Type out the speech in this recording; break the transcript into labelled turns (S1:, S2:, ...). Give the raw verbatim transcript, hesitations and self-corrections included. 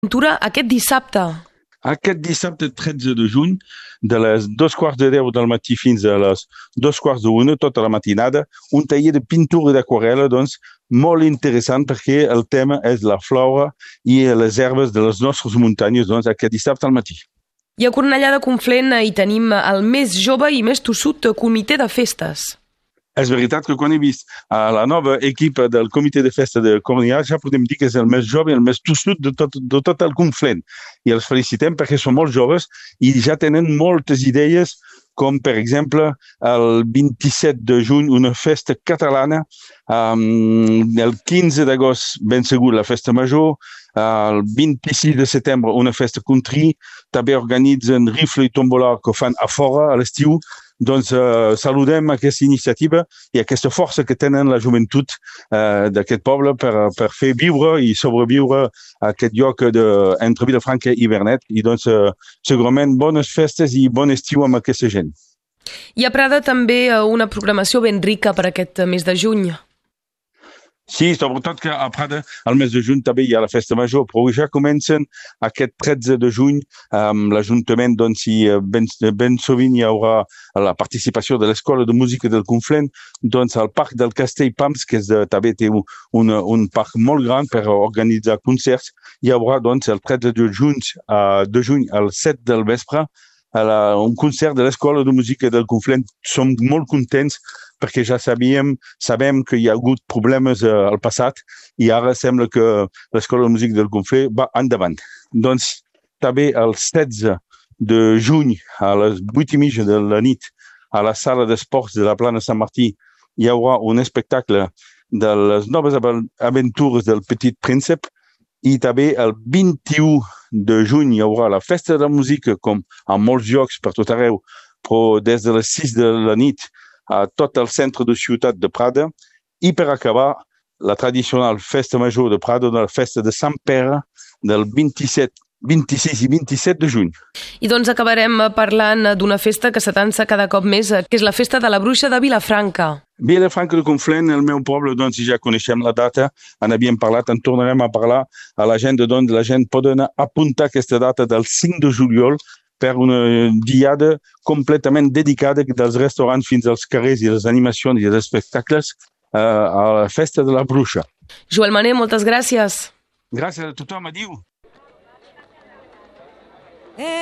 S1: Pintura aquest dissabte.
S2: Aquest dissabte tretze de juny, de les dos quarts de deu del matí fins a les dos quarts d'una, tota la matinada, un taller de pintura i d'aquarel·la, doncs, molt interessant perquè el tema és la flora i les herbes de les nostres muntanyes, doncs, aquest dissabte al matí.
S1: I a Cornellà de Conflent hi tenim el més jove i més tossut comitè de festes.
S2: És veritat que quan he vist a la nova equipa del comitè de festa de Cornellà ja podem dir que és el més jove i el més tossut de tot, de tot el Conflent. I els felicitem perquè són molt joves i ja tenen moltes idees, com per exemple el vint-i-set de juny una festa catalana, um, el quinze d'agost ben segur la festa major, el vint-i-sis de setembre una festa country, també organitzen rifle i tombola que fan a fora a l'estiu. Doncs eh, saludem aquesta iniciativa i aquesta força que tenen la joventut eh, d'aquest poble per, per fer viure i sobreviure a aquest lloc de, entre Vilafranca i Vernet. I doncs eh, segurament bones festes i bon estiu amb aquesta gent.
S1: Hi ha a Prada també una programació ben rica per aquest mes de juny.
S2: Sí, sobretot que a Prada, al mes de juny també hi ha la festa major, però ja comencen aquest tretze de juny amb l'Ajuntament, doncs si ben, ben sovint hi haurà la participació de l'Escola de Música del Conflent, doncs al Parc del Castell Pams, que és de, també té un, un, un parc molt gran per organitzar concerts, hi haurà doncs el tretze de juny, uh, de juny al set del vespre, a la, un concert de l'Escola de Música del Conflent. Som molt contents perquè ja sabíem, sabem que hi ha hagut problemes uh, al passat i ara sembla que l'Escola de Música del Conflent va endavant. Doncs també el setze de juny a les vuit i mitja de la nit a la sala d'esports de la Plana Sant Martí hi haurà un espectacle de les noves aventures del Petit Príncep i també el vint-i-u de juny hi haurà la Festa de la Música com a molts llocs per tot arreu, però des de les sis de la nit a tot el centre de ciutat de Prada i per acabar la tradicional festa major de Prada, la festa de Sant Pere del vint-i-set, vint-i-sis i vint-i-set de juny.
S1: I doncs acabarem parlant d'una festa que s'atansa cada cop més, que és la festa de la Bruixa de Vilafranca.
S2: Vilafranca de Conflent, el meu poble, doncs si ja coneixem la data, en havíem parlat, en tornarem a parlar a la gent, doncs la gent pot apuntar aquesta data del cinc de juliol per una diada completament dedicada dels restaurants fins als carrers i les animacions i els espectacles uh, a la festa de la Bruixa.
S1: Joel Mané, moltes gràcies.
S2: Gràcies a tothom, adiu.